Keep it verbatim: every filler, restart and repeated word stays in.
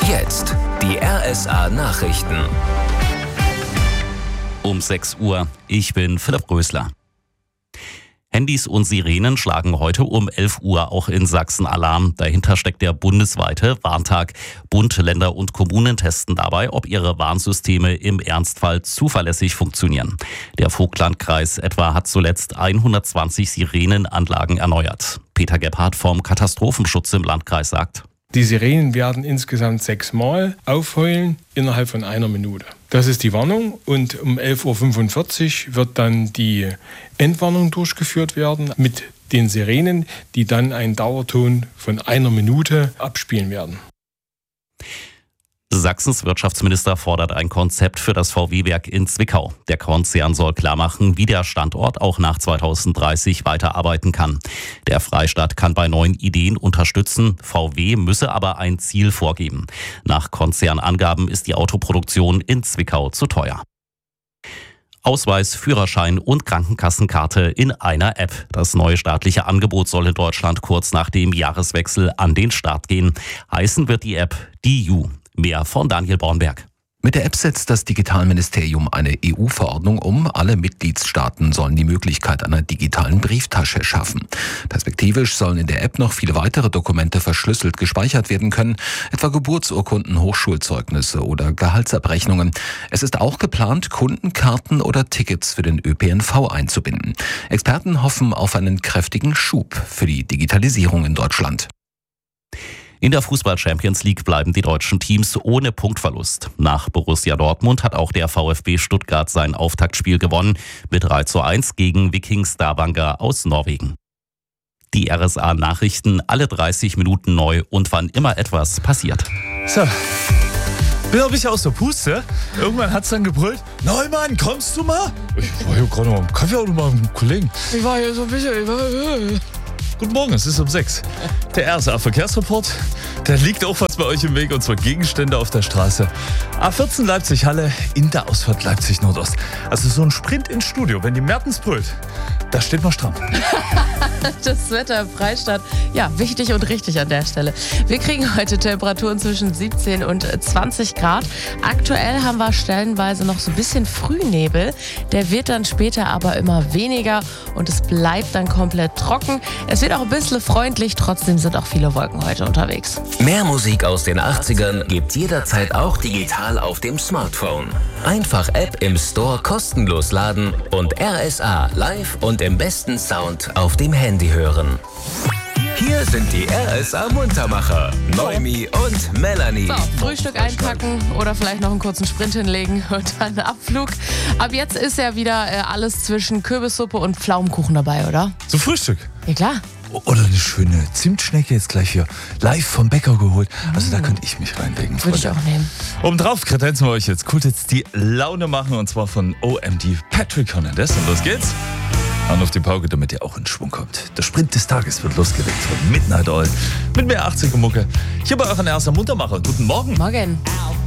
Jetzt die R S A-Nachrichten. Um sechs Uhr. Ich bin Philipp Rösler. Handys und Sirenen schlagen heute um elf Uhr auch in Sachsen Alarm. Dahinter steckt der bundesweite Warntag. Bund, Länder und Kommunen testen dabei, ob ihre Warnsysteme im Ernstfall zuverlässig funktionieren. Der Vogtlandkreis etwa hat zuletzt hundertzwanzig Sirenenanlagen erneuert. Peter Gebhardt vom Katastrophenschutz im Landkreis sagt: Die Sirenen werden insgesamt sechsmal aufheulen innerhalb von einer Minute. Das ist die Warnung, und um elf Uhr fünfundvierzig wird dann die Endwarnung durchgeführt werden mit den Sirenen, die dann einen Dauerton von einer Minute abspielen werden. Sachsens Wirtschaftsminister fordert ein Konzept für das V W-Werk in Zwickau. Der Konzern soll klarmachen, wie der Standort auch nach zweitausenddreißig weiterarbeiten kann. Der Freistaat kann bei neuen Ideen unterstützen, V W müsse aber ein Ziel vorgeben. Nach Konzernangaben ist die Autoproduktion in Zwickau zu teuer. Ausweis, Führerschein und Krankenkassenkarte in einer App. Das neue staatliche Angebot soll in Deutschland kurz nach dem Jahreswechsel an den Start gehen. Heißen wird die App D I U. Mehr von Daniel Bornberg. Mit der App setzt das Digitalministerium eine E U-Verordnung um. Alle Mitgliedstaaten sollen die Möglichkeit einer digitalen Brieftasche schaffen. Perspektivisch sollen in der App noch viele weitere Dokumente verschlüsselt gespeichert werden können, etwa Geburtsurkunden, Hochschulzeugnisse oder Gehaltsabrechnungen. Es ist auch geplant, Kundenkarten oder Tickets für den Ö P N V einzubinden. Experten hoffen auf einen kräftigen Schub für die Digitalisierung in Deutschland. In der Fußball-Champions League bleiben die deutschen Teams ohne Punktverlust. Nach Borussia Dortmund hat auch der VfB Stuttgart sein Auftaktspiel gewonnen mit drei zu eins gegen Viking Stavanger aus Norwegen. Die R S A-Nachrichten alle dreißig Minuten neu und wann immer etwas passiert. So, bin ein bisschen aus der Puste. Irgendwann hat es dann gebrüllt: Neumann, kommst du mal? Ich war hier gerade noch am Kaffeeautomat mit einem Kollegen. Ich war hier so ein bisschen... Ich war, Guten Morgen, es ist um sechs. Der R S A-Verkehrsreport, der liegt auch was bei euch im Weg, und zwar Gegenstände auf der Straße. A vierzehn Leipzig-Halle in der Ausfahrt Leipzig-Nordost. Also so ein Sprint ins Studio, wenn die Mertens brüllt, da steht man stramm. Das Wetter im Freistaat, ja, wichtig und richtig an der Stelle. Wir kriegen heute Temperaturen zwischen siebzehn und zwanzig Grad. Aktuell haben wir stellenweise noch so ein bisschen Frühnebel. Der wird dann später aber immer weniger und es bleibt dann komplett trocken. Es wird auch ein bisschen freundlich, trotzdem sind auch viele Wolken heute unterwegs. Mehr Musik aus den achtzigern gibt jederzeit auch digital auf dem Smartphone. Einfach App im Store kostenlos laden und R S A live und im besten Sound auf dem Handy hören. Hier sind die R S A-Muntermacher, Noemi und Melanie. So, Frühstück einpacken oder vielleicht noch einen kurzen Sprint hinlegen und dann Abflug. Ab jetzt ist ja wieder äh, alles zwischen Kürbissuppe und Pflaumenkuchen dabei, oder? Zum Frühstück? Ja, klar. Oder eine schöne Zimtschnecke jetzt gleich hier live vom Bäcker geholt. Also da könnte ich mich reinlegen. Würde ich auch nehmen. Obendrauf kredenzen wir euch jetzt. Cool, jetzt die Laune machen, und zwar von O M D Patrick Hernandez. Und los geht's. Hand auf die Pauke, damit ihr auch in Schwung kommt. Der Sprint des Tages wird losgelegt von Midnight Oil mit mehr achtziger Mucke. Hier bei euren ersten Muntermacher. Guten Morgen. Morgen.